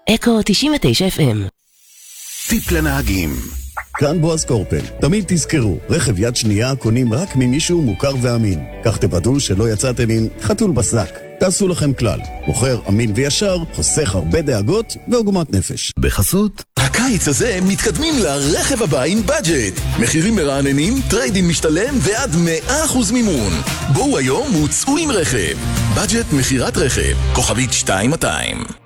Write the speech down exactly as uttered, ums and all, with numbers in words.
אקו תשעים ותשע אף אם. טיפ לנהגים. כאן בועז קורפל. תמיד תזכרו, רכב יד שנייה קונים רק ממישהו מוכר ואמין. כך תוודאו שלא יצאתם עם חתול בשק. תעשו לכם כלל. מוכר אמין וישר, חוסך הרבה דאגות ועוגמת נפש. בחסות. הקיץ הזה מתקדמים לרכב הבא עם בדג'ט. מחירים מרעננים, טריידים משתלם ועד מאה אחוז מימון. בואו היום וצאו עם רכב. בדג'ט מחירת רכב. כוכבית שתיים מאתיים.